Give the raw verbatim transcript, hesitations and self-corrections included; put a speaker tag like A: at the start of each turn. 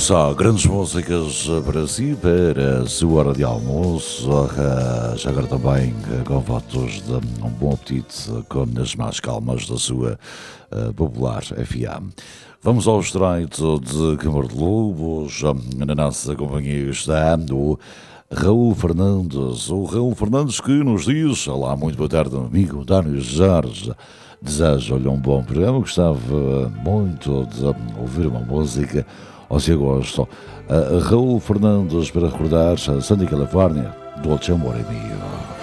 A: Só grandes músicas para si, para a sua hora de almoço. Ah, já agora também ah, com votos de um bom apetite, com as mais calmas da sua ah, popular F M. Vamos ao estreito de Câmara de Lobos. Na nossa companhia está o Raul Fernandes. O Raul Fernandes que nos diz: olá, muito boa tarde, amigo Dário Jorge. Desejo-lhe um bom programa. Gostava muito de ouvir uma música ao seu gosto. Uh, Raul Fernandes, para recordar, Santa Califórnia, Dolce Amore Mio.